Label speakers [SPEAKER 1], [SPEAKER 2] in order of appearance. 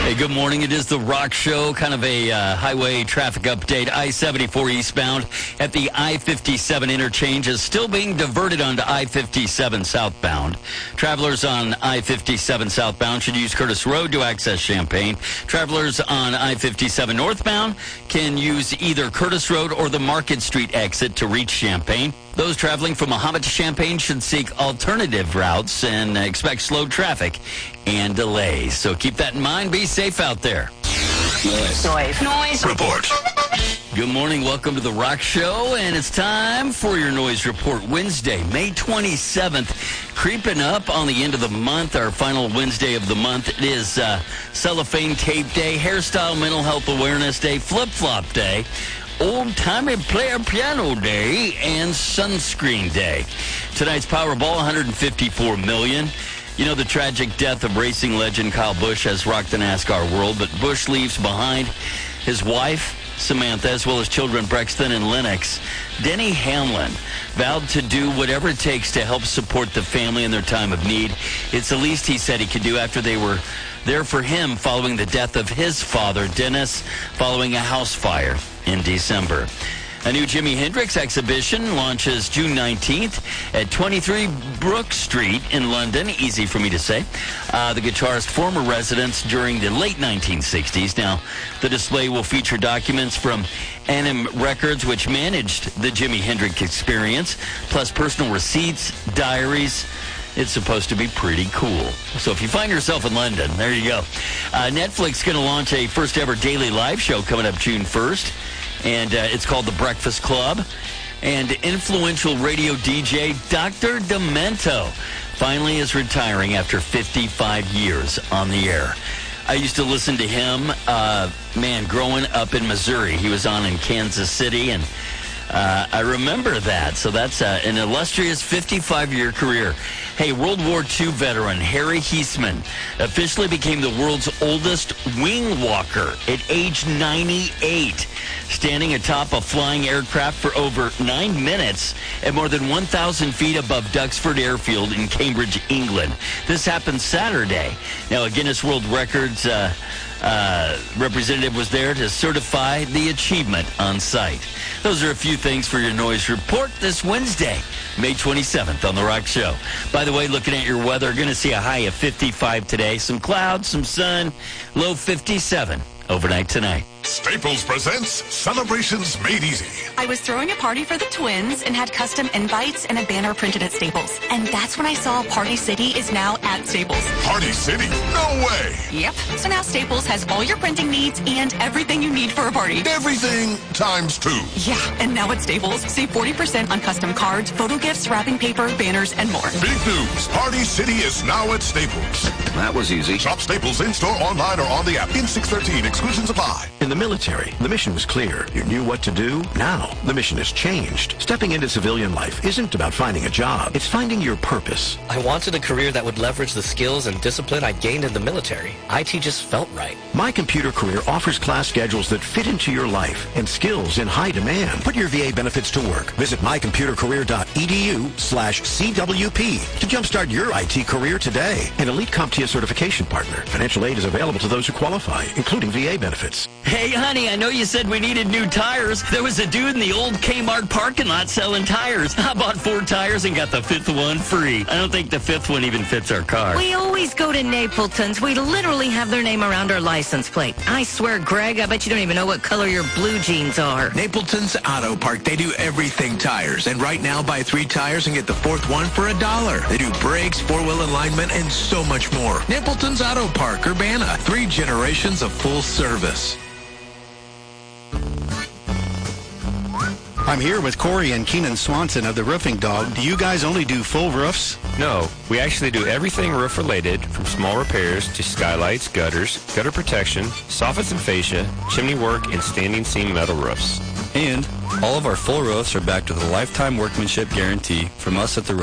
[SPEAKER 1] Hey, good morning. It is the Rock Show, kind of a highway traffic update. I-74 eastbound at the I-57 interchange is still being diverted onto I-57 southbound. Travelers on I-57 southbound should use Curtis Road to access Champaign. Travelers on I-57 northbound can use either Curtis Road or the Market Street exit to reach Champaign. Those traveling from Mahomet to Champaign should seek alternative routes and expect slow traffic and delays. So keep that in mind. Be safe out there.
[SPEAKER 2] Noise report.
[SPEAKER 1] Good morning. Welcome to the Rock Show, and it's time for your Noise Report. Wednesday, May 27th, creeping up on the end of the month, our final Wednesday of the month. It is Cellophane Tape Day, Hairstyle Mental Health Awareness Day, Flip-Flop Day, Old-Timey Player Piano Day, and Sunscreen Day. Tonight's Powerball, $154 million. You know, the tragic death of racing legend Kyle Busch has rocked the NASCAR world, but Busch leaves behind his wife, Samantha, as well as children Brexton and Lennox. Denny Hamlin vowed to do whatever it takes to help support the family in their time of need. It's the least he said he could do after they were there for him following the death of his father, Dennis, following a house fire in December. A new Jimi Hendrix exhibition launches June 19th at 23 Brook Street in London. Easy for me to say. The guitarist's former residence during the late 1960s. Now, the display will feature documents from A&M Records, which managed the Jimi Hendrix experience, plus personal receipts, diaries. It's supposed to be pretty cool. So if you find yourself in London, there you go. Netflix is going to launch a first-ever daily live show coming up June 1st. And it's called The Breakfast Club. And influential radio DJ Dr. Demento finally is retiring after 55 years on the air. I used to listen to him, growing up in Missouri. He was on in Kansas City, and I remember that. So that's an illustrious 55-year career. Hey, World War II veteran Harry Heisman officially became the world's oldest wing walker at age 98, standing atop a flying aircraft for over 9 minutes at more than 1,000 feet above Duxford Airfield in Cambridge, England. This happened Saturday. Now, a Guinness World Records representative was there to certify the achievement on site. Those are a few things for your Noise Report this Wednesday, May 27th on The Rock Show. By the way, looking at your weather, going to see a high of 55 today. Some clouds, some sun, low 57 overnight tonight.
[SPEAKER 2] Staples presents Celebrations Made Easy.
[SPEAKER 3] I was throwing a party for the twins and had custom invites and a banner printed at Staples. And that's when I saw Party City is now at Staples.
[SPEAKER 2] Party City? No way!
[SPEAKER 3] Yep. So now Staples has all your printing needs and everything you need for a party.
[SPEAKER 2] Everything times 2.
[SPEAKER 3] Yeah, and now at Staples, save 40% on custom cards, photo gifts, wrapping paper, banners, and more.
[SPEAKER 2] Big news. Party City is now at Staples.
[SPEAKER 4] That was easy.
[SPEAKER 2] Shop Staples in-store, online, or on the app. In 613, exclusions apply.
[SPEAKER 4] In the military, the mission was clear. You knew what to do. Now, the mission has changed. Stepping into civilian life isn't about finding a job. It's finding your purpose.
[SPEAKER 5] I wanted a career that would leverage the skills and discipline I gained in the military. IT just felt right.
[SPEAKER 4] My Computer Career offers class schedules that fit into your life and skills in high demand. Put your VA benefits to work. Visit mycomputercareer.edu/CWP to jumpstart your IT career today. An elite CompTIA certification partner. Financial aid is available to those who qualify, including VA benefits.
[SPEAKER 1] Hey, honey, I know you said we needed new tires. There was a dude in the old Kmart parking lot selling tires. I bought 4 tires and got the 5th one free. I don't think the 5th one even fits our car.
[SPEAKER 6] We always go to Napleton's. We literally have their name around our license plate. I swear, Greg, I bet you don't even know what color your blue jeans are.
[SPEAKER 7] Napleton's Auto Park. They do everything tires. And right now, buy 3 tires and get the 4th one for $1. They do brakes, 4-wheel alignment, and so much more. Napleton's Auto Park, Urbana. 3 generations of full service.
[SPEAKER 8] I'm here with Corey and Keenan Swanson of the Roofing Dog. Do you guys only do full roofs?
[SPEAKER 9] No, we actually do everything roof related, from small repairs to skylights, gutters, gutter protection, soffits and fascia, chimney work, and standing seam metal roofs.
[SPEAKER 10] And all of our full roofs are backed with a lifetime workmanship guarantee from us at the